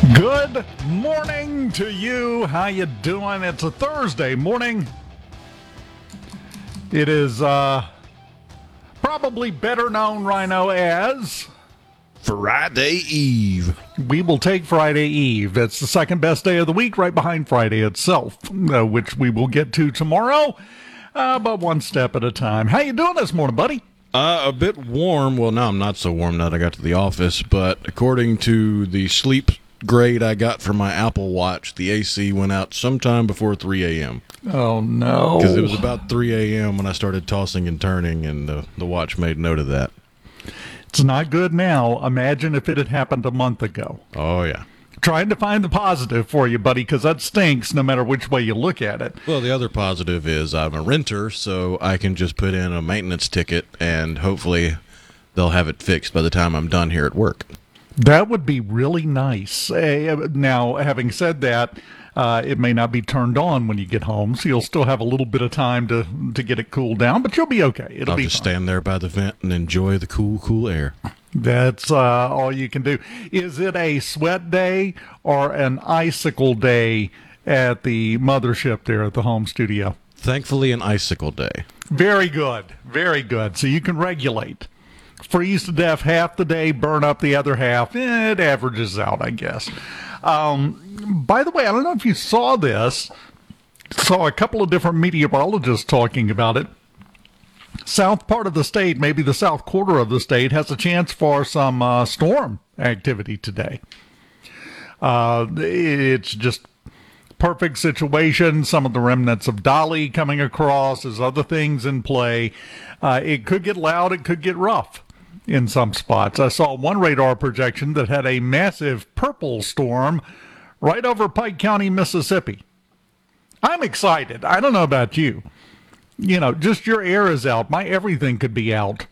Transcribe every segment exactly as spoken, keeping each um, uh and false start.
Good morning to you. How you doing? It's a Thursday morning. It is uh, probably better known, Rhino, as Friday Eve. We will take Friday Eve. It's the second best day of the week, right behind Friday itself, uh, which we will get to tomorrow, uh, but one step at a time. How you doing this morning, buddy? Uh, a bit warm. Well, now I'm not so warm now that I got to the office, but according to the sleep grade I got from my Apple Watch, the A C went out sometime before three a.m. Oh, no. Because it was about three a.m. when I started tossing and turning, and the, the watch made note of that. It's not good now. Imagine if it had happened a month ago. Oh, yeah. Trying to find the positive for you, buddy, because that stinks no matter which way you look at it. Well, the other positive is I'm a renter, so I can just put in a maintenance ticket, and hopefully they'll have it fixed by the time I'm done here at work. That would be really nice. Uh, now, having said that, uh, it may not be turned on when you get home, so you'll still have a little bit of time to, to get it cooled down, but you'll be okay. It'll I'll be just fine. stand there by the vent and enjoy the cool, cool air. That's uh, all you can do. Is it a sweat day or an icicle day at the mothership there at the home studio? Thankfully, an icicle day. Very good. Very good. So you can regulate. Freeze to death half the day, burn up the other half. Eh, it averages out, I guess. Um, by the way, I don't know if you saw this. Saw a couple of different meteorologists talking about it. South part of the state, maybe the south quarter of the state, has a chance for some uh, storm activity today. Uh, it's just perfect situation. Some of the remnants of Dolly coming across. There's other things in play. Uh, it could get loud. It could get rough in some spots. I saw one radar projection that had a massive purple storm right over Pike County, Mississippi. I'm excited. I don't know about you. You know, just your air is out. My everything could be out.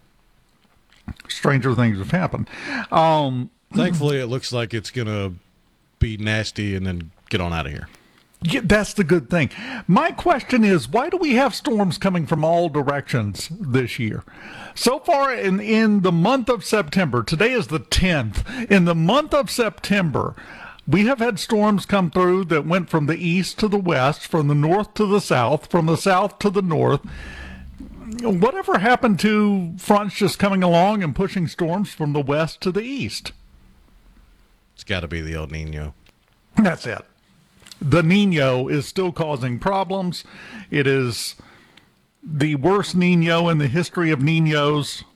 Stranger things have happened. Um, Thankfully, it looks like it's going to be nasty and then get on out of here. Yeah, that's the good thing. My question is, why do we have storms coming from all directions this year? So far in, in the month of September, today is the tenth, in the month of September, we have had storms come through that went from the east to the west, from the north to the south, from the south to the north. Whatever happened to fronts just coming along and pushing storms from the west to the east? It's got to be the El Nino. That's it. The Nino is still causing problems. It is the worst Nino in the history of Ninos.